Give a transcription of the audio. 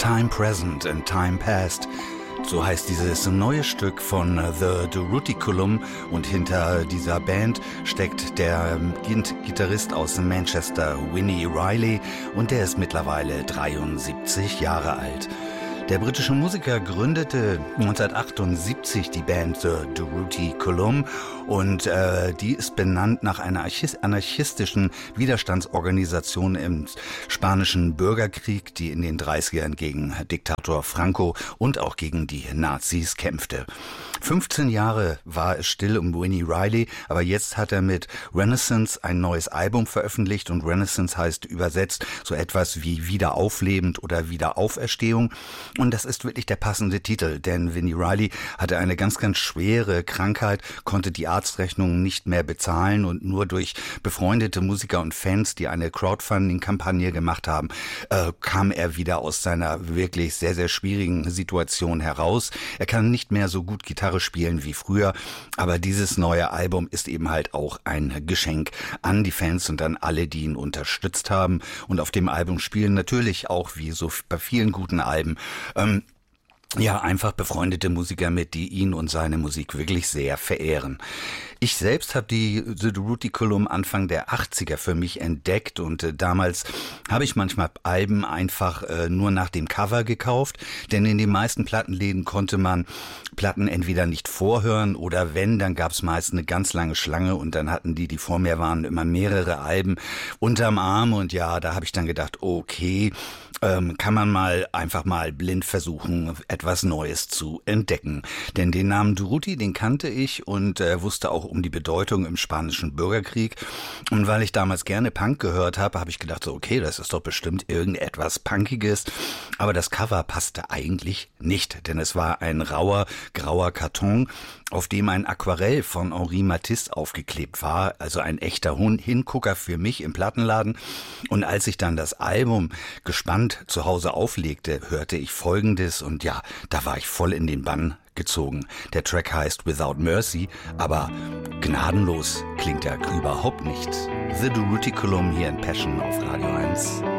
Time Present and Time Past. So heißt dieses neue Stück von The Duruticulum, und hinter dieser Band steckt der Gitarrist aus Manchester, Winnie Riley, und der ist mittlerweile 73 Jahre alt. Der britische Musiker gründete 1978 die Band The Duruticulum, und die ist benannt nach einer anarchistischen Widerstandsorganisation im spanischen Bürgerkrieg, die in den 30ern gegen Diktator Franco und auch gegen die Nazis kämpfte. 15 Jahre war es still um Winnie Riley, aber jetzt hat er mit Renaissance ein neues Album veröffentlicht, und Renaissance heißt übersetzt so etwas wie Wiederauflebend oder Wiederauferstehung. Und das ist wirklich der passende Titel, denn Winnie Riley hatte eine ganz, ganz schwere Krankheit, konnte die Arztrechnungen nicht mehr bezahlen, und nur durch befreundete Musiker und Fans, die eine Crowdfunding-Kampagne gemacht haben, kam er wieder aus seiner wirklich sehr, sehr schwierigen Situation heraus. Er kann nicht mehr so gut Gitarre spielen wie früher, aber dieses neue Album ist eben halt auch ein Geschenk an die Fans und an alle, die ihn unterstützt haben. Und auf dem Album spielen natürlich auch, wie so bei vielen guten Alben, einfach befreundete Musiker mit, die ihn und seine Musik wirklich sehr verehren. Ich selbst habe die The Duruticulum Anfang der 80er für mich entdeckt, und damals habe ich manchmal Alben einfach nur nach dem Cover gekauft, denn in den meisten Plattenläden konnte man Platten entweder nicht vorhören, oder wenn, dann gab es meist eine ganz lange Schlange, und dann hatten die vor mir waren, immer mehrere Alben unterm Arm, und ja, da habe ich dann gedacht, okay, kann man einfach mal blind versuchen, etwas Neues zu entdecken. Denn den Namen Durruti, den kannte ich und wusste auch um die Bedeutung im spanischen Bürgerkrieg. Und weil ich damals gerne Punk gehört habe, habe ich gedacht, so okay, das ist doch bestimmt irgendetwas Punkiges. Aber das Cover passte eigentlich nicht, denn es war ein rauer, grauer Karton, auf dem ein Aquarell von Henri Matisse aufgeklebt war, also ein echter Hingucker für mich im Plattenladen. Und als ich dann das Album gespannt zu Hause auflegte, hörte ich Folgendes, und ja, da war ich voll in den Bann gezogen. Der Track heißt Without Mercy, aber gnadenlos klingt er überhaupt nicht. The Duruticulum hier in Passion auf Radio 1.